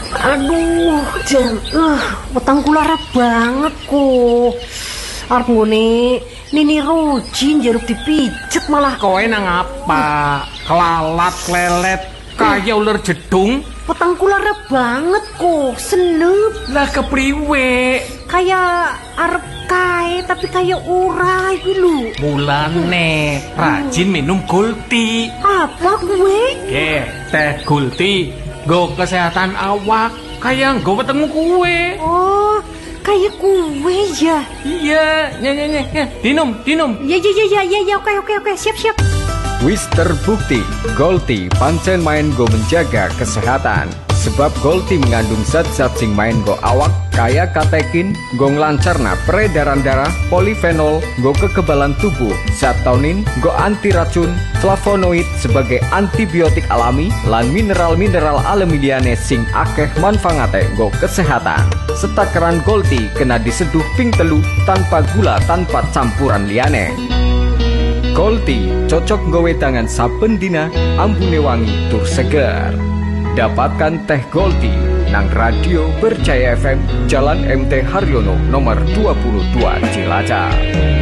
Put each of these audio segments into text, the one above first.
Aduh, Jan, wetang kula lara banget kok. Arep nggone Nini Roji njaruk dipijet malah. Kowe nang apa? Kelalat, klelet, kaya ular jedung. Wetang kula lara banget kok, senep. Lah kepriwe? Kayak arep kae tapi kayak ora iki lho. Mulane rajin minum Gulti. Apa kuwe? Teh Gulti nggo kesehatan awak, kaya nggo wetengmu kuwe. Oh, kayak kuwe ya. Iya, ya. Dinum. Ya, oke, siap. Wis terbukti, Gulti pancen main go menjaga kesehatan. Sebab Gulti mengandung zat-zat sing main go awak kaya katekin, go nglancarna peredaran darah, polifenol, go kekebalan tubuh, zat taunin, go anti racun, flavonoid sebagai antibiotik alami, lan mineral-mineral alami liyane sing akeh manfaate go kesehatan. Setakaran Gulti kena diseduh ping telu tanpa gula, tanpa campuran liyane. Gulti cocok nggawe tangan saben dina, ambune wangi tur seger. Dapatkan teh Gulti nang Radio Berjaya FM, Jalan MT Haryono nomor 22 Cilacap.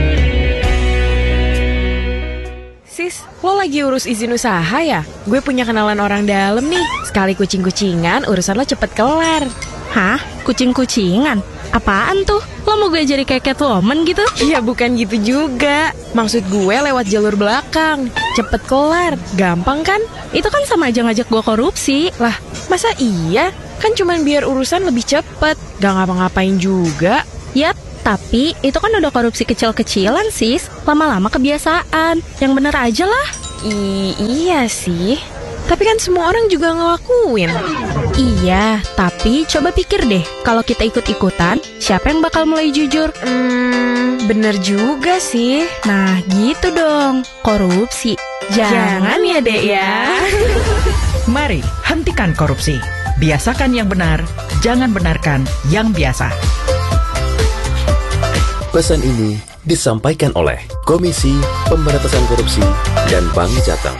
Sis, lo lagi urus izin usaha ya? Gue punya kenalan orang dalam nih. Sekali kucing-kucingan, urusan lo cepet kelar. Hah? Kucing-kucingan? Apaan tuh? Lo mau gue jadi kayak Catwoman gitu? Ya bukan gitu juga. Maksud gue lewat jalur belakang. Cepet kelar, gampang kan? Itu kan sama aja ngajak gue korupsi. Lah, masa iya? Kan cuman biar urusan lebih cepet. Gak ngapa-ngapain juga. Yap, tapi itu kan udah korupsi kecil-kecilan sis. Lama-lama kebiasaan. Yang bener aja lah. Iya sih. Tapi kan semua orang juga ngelakuin. Iya, tapi coba pikir deh, kalau kita ikut-ikutan, siapa yang bakal mulai jujur? Bener juga sih. Nah, gitu dong. Korupsi. Jangan ya, Dek ya. Mari, hentikan korupsi. Biasakan yang benar, jangan benarkan yang biasa. Pesan ini disampaikan oleh Komisi Pemberantasan Korupsi dan Bank Jateng.